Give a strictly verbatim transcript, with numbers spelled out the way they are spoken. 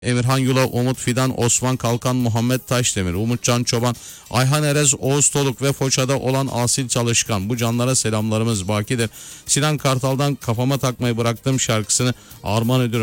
Emirhan Yula, Umut Fidan, Osman Kalkan, Muhammed Taşdemir, Umutcan Çoban, Ayhan Erez, Oğuz Toluk ve Foça'da olan Asil Çalışkan. Bu canlara selamlarımız bakidir. Sinan Kartal'dan Kafama Takmayı Bıraktım şarkısını armağan ediyorum.